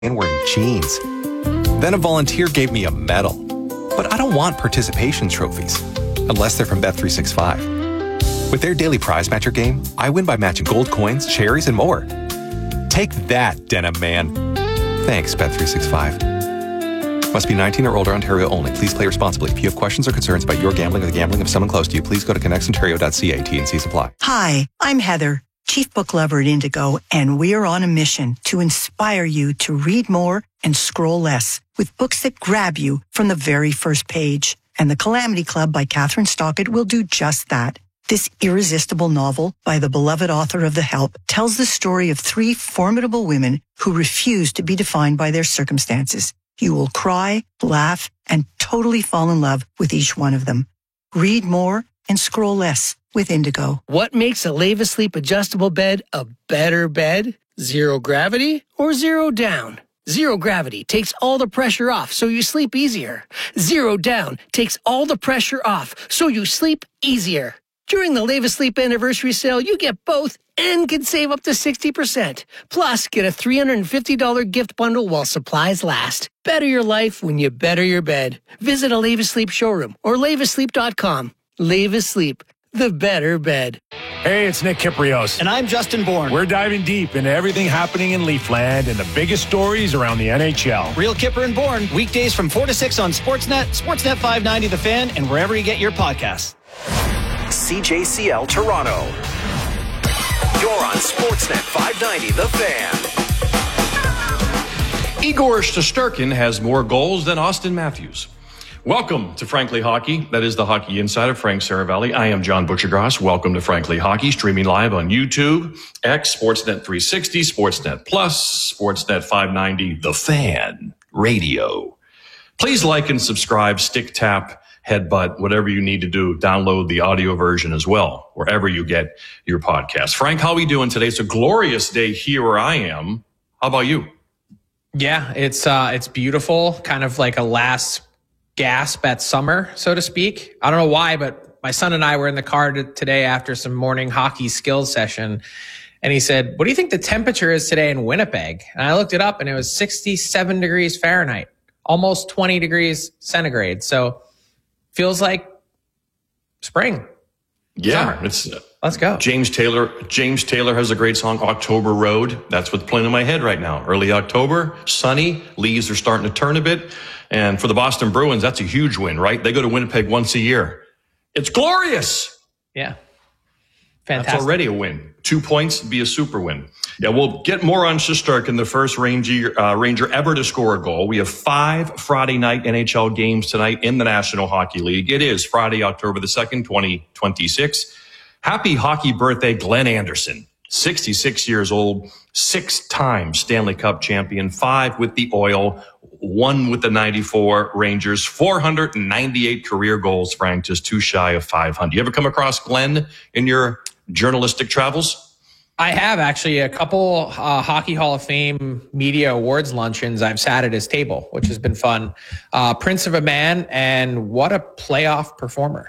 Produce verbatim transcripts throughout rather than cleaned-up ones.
and wearing jeans. Then a volunteer gave me a medal. But I don't want participation trophies, unless they're from Bet three sixty-five. With their daily prize matcher game, I win by matching gold coins, cherries, and more. Take that, Denim Man. Thanks, Bet three sixty-five. Must be nineteen or older, Ontario only. Please play responsibly. If you have questions or concerns about your gambling or the gambling of someone close to you, please go to connects ontario dot c a. T and C supply. Hi, I'm Heather, Chief Book Lover at Indigo, and we're on a mission to inspire you to read more and scroll less with books that grab you from the very first page. And The Calamity Club by Catherine Stockett will do just that. This irresistible novel by the beloved author of The Help tells the story of three formidable women who refuse to be defined by their circumstances. You will cry, laugh, and totally fall in love with each one of them. Read more and scroll less with Indigo. What makes a Lavasleep adjustable bed a better bed? Zero gravity or zero down? Zero gravity takes all the pressure off so you sleep easier. Zero down takes all the pressure off so you sleep easier. During the Lavasleep anniversary sale, you get both and can save up to sixty percent. Plus, get a three hundred fifty dollars gift bundle while supplies last. Better your life when you better your bed. Visit a Lavasleep showroom or lavasleep dot com. Lavasleep, the better bed. Hey, it's Nick Kiprios. And I'm Justin Bourne. We're diving deep into everything happening in Leafland and the biggest stories around the N H L. Real Kipper and Bourne, weekdays from four to six on Sportsnet, Sportsnet five ninety The Fan, and wherever you get your podcasts. C J C L Toronto. You're on Sportsnet five ninety The Fan. Igor Shesterkin has more goals than Austin Matthews. Welcome to Frankly Hockey. That is the Hockey Insider, Frank Saravalli. I am John Butchergross. Welcome to Frankly Hockey, streaming live on YouTube, X, Sportsnet three sixty, Sportsnet Plus, Sportsnet five ninety, The Fan, Radio. Please like and subscribe, stick, tap, headbutt, whatever you need to do. Download the audio version as well, wherever you get your podcast. Frank, how are we doing today? It's a glorious day here where I am. How about you? Yeah, it's uh, it's beautiful, kind of like a last gasp at summer, so to speak. I don't know why, but my son and I were in the car t- today after some morning hockey skills session, and he said, "What do you think the temperature is today in Winnipeg?" And I looked it up, and it was sixty-seven degrees Fahrenheit, almost twenty degrees centigrade. So feels like spring. Yeah, summer. it's let's go. James Taylor. James Taylor has a great song, October Road. That's what's playing in my head right now. Early October, sunny, leaves are starting to turn a bit. And for the Boston Bruins, that's a huge win, right? They go to Winnipeg once a year. It's glorious. Yeah. Fantastic. That's already a win. Two points would be a super win. Yeah, we'll get more on Shesterkin, the first Ranger, uh, Ranger ever to score a goal. We have five Friday night N H L games tonight in the National Hockey League. It is Friday, October the second, twenty twenty-six. Happy hockey birthday, Glenn Anderson. sixty-six years old, six-time Stanley Cup champion, five with the Oil, one with the ninety-four Rangers, four hundred ninety-eight career goals, Frank, just too shy of five hundred. You ever come across Glenn in your journalistic travels? I have actually a couple uh, Hockey Hall of Fame media awards luncheons. I've sat at his table, which has been fun. Uh, Prince of a Man, and what a playoff performer.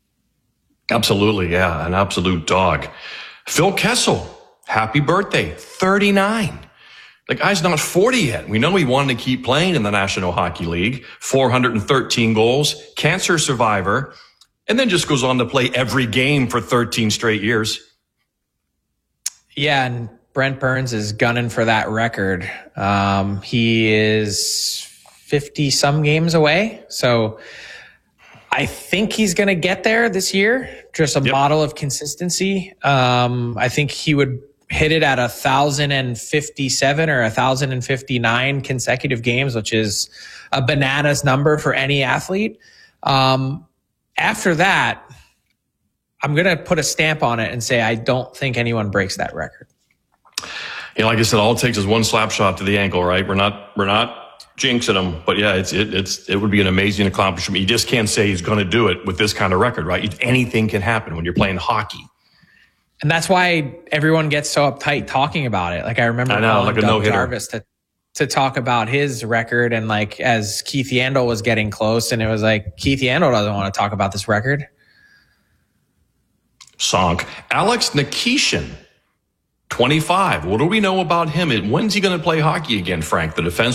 Absolutely, yeah, an absolute dog. Phil Kessel, happy birthday, thirty-nine. The guy's not forty yet. We know he wanted to keep playing in the National Hockey League, four hundred thirteen goals, cancer survivor, and then just goes on to play every game for thirteen straight years. Yeah, and Brent Burns is gunning for that record. Um, he is fifty-some games away, so I think he's going to get there this year. Just a yep. model of consistency. Um, I think he would hit it at one thousand fifty-seven or one thousand fifty-nine consecutive games, which is a bananas number for any athlete. Um, after that, I'm going to put a stamp on it and say I don't think anyone breaks that record. Yeah, like I said, all it takes is one slap shot to the ankle, right? We're not, we're not jinxing him, but yeah, it's, it, it's, it would be an amazing accomplishment. You just can't say he's going to do it with this kind of record, right? Anything can happen when you're playing hockey. And that's why everyone gets so uptight talking about it. Like I remember I know, like a Doug no-hitter. Jarvis to, to talk about his record, and like as Keith Yandel was getting close, and it was like, Keith Yandel doesn't want to talk about this record. Sonk. Alex Nikishin twenty-five. What do we know about him? And when's he going to play hockey again, Frank? The defense